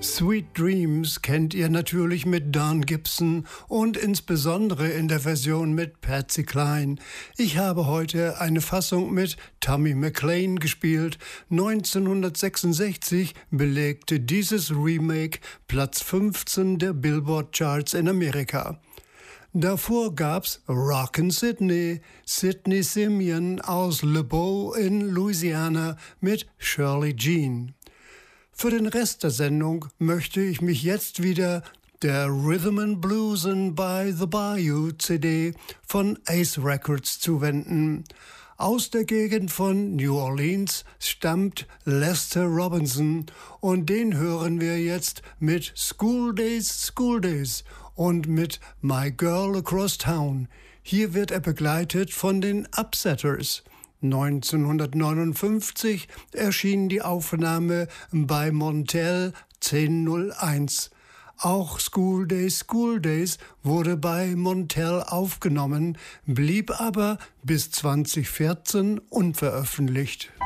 Sweet Dreams kennt ihr natürlich mit Don Gibson und insbesondere in der Version mit Patsy Cline. Ich habe heute eine Fassung mit Tommy McLean gespielt. 1966 belegte dieses Remake Platz 15 der Billboard Charts in Amerika. Davor gab's Rockin' Sydney, Sidney Simeon aus Le Beau in Louisiana mit Shirley Jean. Für den Rest der Sendung möchte ich mich jetzt wieder der Rhythm and Blues by the Bayou CD von Ace Records zuwenden. Aus der Gegend von New Orleans stammt Lester Robinson und den hören wir jetzt mit School Days und mit My Girl Across Town. Hier wird er begleitet von den Upsetters. 1959 erschien die Aufnahme bei Montel 1001. Auch School Days wurde bei Montel aufgenommen, blieb aber bis 2014 unveröffentlicht.